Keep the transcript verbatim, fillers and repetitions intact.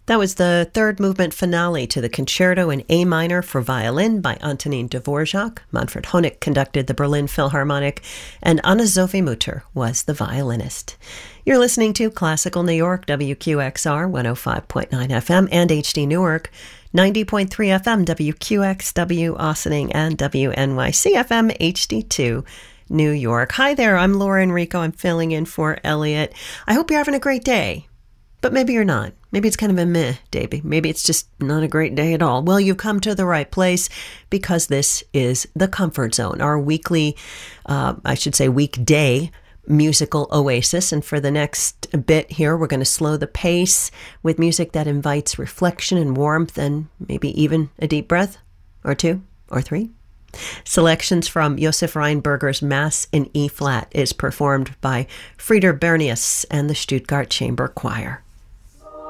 That was the third movement finale to the Concerto in A minor for violin by Antonin Dvorak. Manfred Honeck conducted the Berlin Philharmonic, and Anna-Sophie Mutter was the violinist. You're listening to Classical New York, W Q X R, one oh five point nine F M, and H D Newark, ninety point three F M, W Q X, W Ossining, and W N Y C F M, H D two, New York. Hi there, I'm Laura Enrico. I'm filling in for Elliot. I hope you're having a great day, but maybe you're not. Maybe it's kind of a meh day. Maybe it's just not a great day at all. Well, you've come to the right place, because this is The Comfort Zone, our weekly, uh, I should say weekday musical oasis. And for the next bit here, we're going to slow the pace with music that invites reflection and warmth, and maybe even a deep breath or two or three. Selections from Josef Reinberger's Mass in E-flat is performed by Frieder Bernius and the Stuttgart Chamber Choir.